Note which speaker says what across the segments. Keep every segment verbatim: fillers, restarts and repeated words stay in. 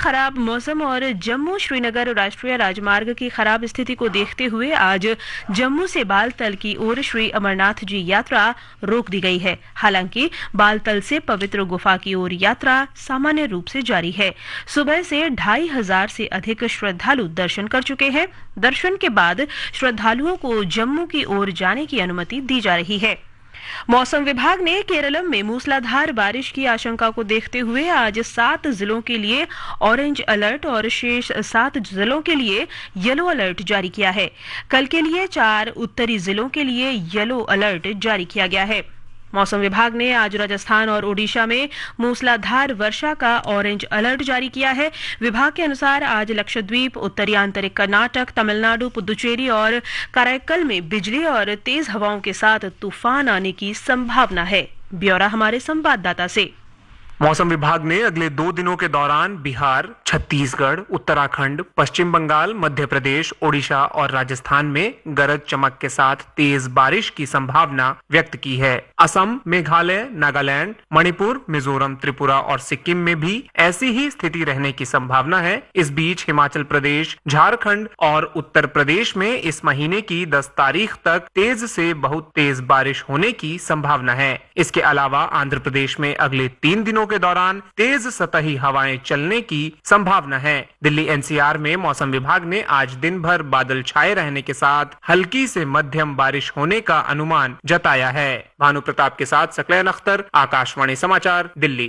Speaker 1: खराब मौसम और जम्मू श्रीनगर राष्ट्रीय राजमार्ग की खराब स्थिति को देखते हुए आज जम्मू से बालतल की ओर श्री अमरनाथ जी यात्रा रोक दी गई है। हालांकि बालतल से पवित्र गुफा की ओर यात्रा सामान्य रूप से जारी है। सुबह से ढाई हजार से अधिक श्रद्धालु दर्शन कर चुके हैं। दर्शन के बाद श्रद्धालुओं को जम्मू की ओर जाने की अनुमति दी जा रही है। मौसम विभाग ने केरलम में मूसलाधार बारिश की आशंका को देखते हुए आज सात जिलों के लिए ऑरेंज अलर्ट और शेष सात जिलों के लिए येलो अलर्ट जारी किया है। कल के लिए चार उत्तरी जिलों के लिए येलो अलर्ट जारी किया गया है। मौसम विभाग ने आज राजस्थान और ओडिशा में मूसलाधार वर्षा का ऑरेंज अलर्ट जारी किया है। विभाग के अनुसार आज लक्षद्वीप, उत्तरी आंतरिक कर्नाटक, तमिलनाडु, पुदुचेरी और कराईकल में बिजली और तेज हवाओं के साथ तूफान आने की संभावना है। ब्यौरा हमारे संवाददाता से।
Speaker 2: मौसम विभाग ने अगले दो दिनों के दौरान बिहार, छत्तीसगढ़, उत्तराखंड, पश्चिम बंगाल, मध्य प्रदेश, ओडिशा और राजस्थान में गरज चमक के साथ तेज बारिश की संभावना व्यक्त की है। असम, मेघालय, नागालैंड, मणिपुर, मिजोरम, त्रिपुरा और सिक्किम में भी ऐसी ही स्थिति रहने की संभावना है। इस बीच हिमाचल प्रदेश, झारखंड और उत्तर प्रदेश में इस महीने की दस तारीख तक तेज से बहुत तेज बारिश होने की संभावना है। इसके अलावा आंध्र प्रदेश में अगले तीन दिनों के दौरान तेज सतही हवाएं चलने की संभावना है। दिल्ली एनसीआर में मौसम विभाग ने आज दिन भर बादल छाए रहने के साथ हल्की से मध्यम बारिश होने का अनुमान जताया है। भानु प्रताप के साथ सकलैन अख्तर, आकाशवाणी समाचार, दिल्ली।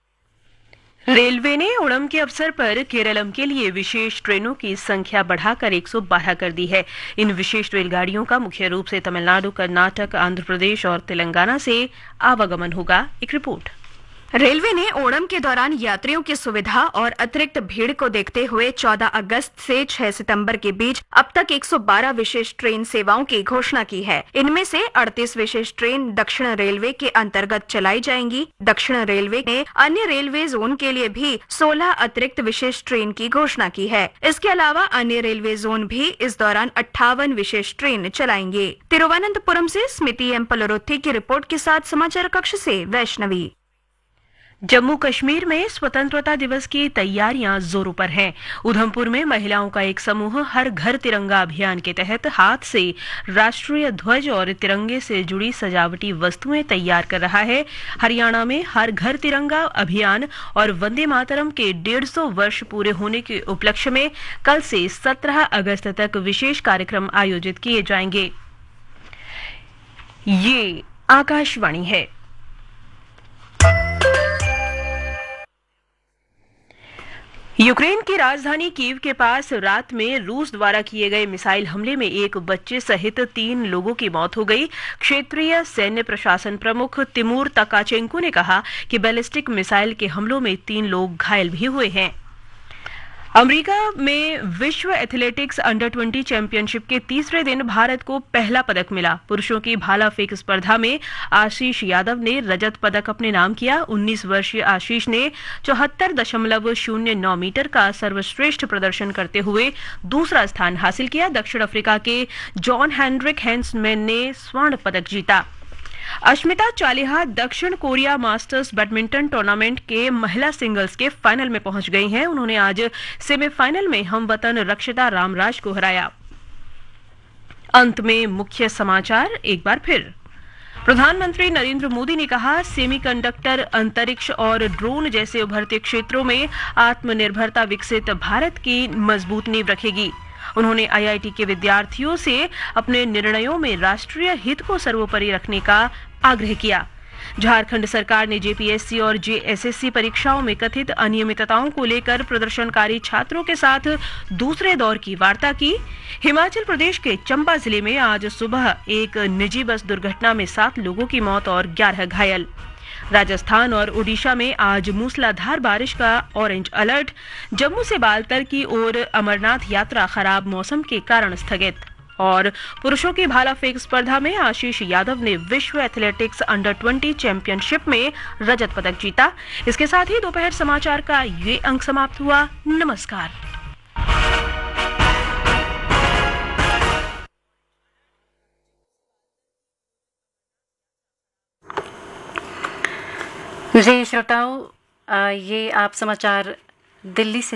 Speaker 1: रेलवे ने ओणम के अवसर पर केरलम के लिए विशेष ट्रेनों की संख्या बढ़ाकर एक सौ बारह कर दी है। इन विशेष रेलगाड़ियों का मुख्य रूप से तमिलनाडु, कर्नाटक, आंध्र प्रदेश और तेलंगाना से आवागमन होगा। एक रिपोर्ट।
Speaker 3: रेलवे ने ओणम के दौरान यात्रियों की सुविधा और अतिरिक्त भीड़ को देखते हुए चौदह अगस्त से छह सितंबर के बीच अब तक एक सौ बारह विशेष ट्रेन सेवाओं की घोषणा की है। इनमें से अड़तीस विशेष ट्रेन दक्षिण रेलवे के अंतर्गत चलाई जाएंगी। दक्षिण रेलवे ने अन्य रेलवे जोन के लिए भी सोलह अतिरिक्त विशेष ट्रेन की घोषणा की है। इसके अलावा अन्य रेलवे जोन भी इस दौरान अट्ठावन विशेष ट्रेन चलाएंगे। तिरुवनंतपुरम से स्मृति एम पलोरुत्थी की रिपोर्ट के साथ समाचार कक्ष से वैष्णवी।
Speaker 1: जम्मू कश्मीर में स्वतंत्रता दिवस की तैयारियां जोरों पर हैं। उधमपुर में महिलाओं का एक समूह हर घर तिरंगा अभियान के तहत हाथ से राष्ट्रीय ध्वज और तिरंगे से जुड़ी सजावटी वस्तुएं तैयार कर रहा है। हरियाणा में हर घर तिरंगा अभियान और वंदे मातरम के डेढ़ सौ वर्ष पूरे होने के उपलक्ष्य में कल से सत्रह अगस्त तक विशेष कार्यक्रम आयोजित किए जाएंगे। ये आकाशवाणी है। यूक्रेन की राजधानी कीव के पास रात में रूस द्वारा किए गए मिसाइल हमले में एक बच्चे सहित तीन लोगों की मौत हो गई। क्षेत्रीय सैन्य प्रशासन प्रमुख तिमूर तकाचेंको ने कहा कि बैलिस्टिक मिसाइल के हमलों में तीन लोग घायल भी हुए हैं। अमेरिका में विश्व एथलेटिक्स अंडर बीस चैंपियनशिप के तीसरे दिन भारत को पहला पदक मिला। पुरुषों की भाला फेंक स्पर्धा में आशीष यादव ने रजत पदक अपने नाम किया। उन्नीस वर्षीय आशीष ने चौहत्तर दशमलव शून्य नौ मीटर का सर्वश्रेष्ठ प्रदर्शन करते हुए दूसरा स्थान हासिल किया। दक्षिण अफ्रीका के जॉन हेनरिक हैंसमैन ने स्वर्ण पदक जीता। अश्मिता चालिहा दक्षिण कोरिया मास्टर्स बैडमिंटन टूर्नामेंट के महिला सिंगल्स के फाइनल में पहुंच गई हैं। उन्होंने आज सेमीफाइनल में हमवतन रक्षिता रामराज को हराया। अंत में मुख्य समाचार एक बार फिर। प्रधानमंत्री नरेंद्र मोदी ने कहा, सेमीकंडक्टर, अंतरिक्ष और ड्रोन जैसे उभरते क्षेत्रों में आत्मनिर्भरता विकसित भारत की मजबूत नींव रखेगी। उन्होंने आईआईटी के विद्यार्थियों से अपने निर्णयों में राष्ट्रीय हित को सर्वोपरि रखने का आग्रह किया। झारखंड सरकार ने जेपीएससी और जेएसएससी परीक्षाओं में कथित अनियमितताओं को लेकर प्रदर्शनकारी छात्रों के साथ दूसरे दौर की वार्ता की। हिमाचल प्रदेश के चंबा जिले में आज सुबह एक निजी बस दुर्घटना में सात लोगों की मौत और ग्यारह घायल। राजस्थान और ओडिशा में आज मूसलाधार बारिश का ऑरेंज अलर्ट। जम्मू से बालतल की ओर अमरनाथ यात्रा खराब मौसम के कारण स्थगित। और पुरुषों की भाला फेंक स्पर्धा में आशीष यादव ने विश्व एथलेटिक्स अंडर बीस चैंपियनशिप में रजत पदक जीता। इसके साथ ही दोपहर समाचार का ये अंक समाप्त हुआ। नमस्कार।
Speaker 4: जी श्रोताओं, ये आप समाचार दिल्ली से